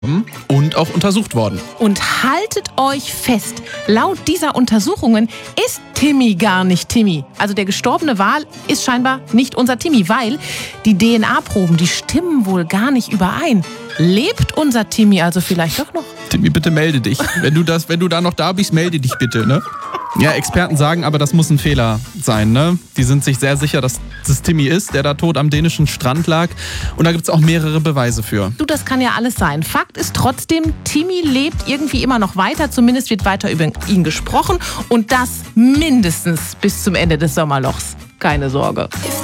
und auch untersucht worden. Und haltet euch fest, laut dieser Untersuchungen ist Timmy gar nicht Timmy. Also der gestorbene Wal ist scheinbar nicht unser Timmy, weil die DNA-Proben, die stimmen wohl gar nicht überein. Lebt unser Timmy also vielleicht doch noch? Timmy, bitte melde dich. Wenn du da noch da bist, melde dich bitte, ne? Ja, Experten sagen aber, das muss ein Fehler sein, ne? Die sind sich sehr sicher, dass das Timmy ist, der da tot am dänischen Strand lag. Und da gibt es auch mehrere Beweise für. Du, das kann ja alles sein. Fakt ist trotzdem, Timmy lebt irgendwie immer noch weiter. Zumindest wird weiter über ihn gesprochen. Und das mindestens bis zum Ende des Sommerlochs. Keine Sorge.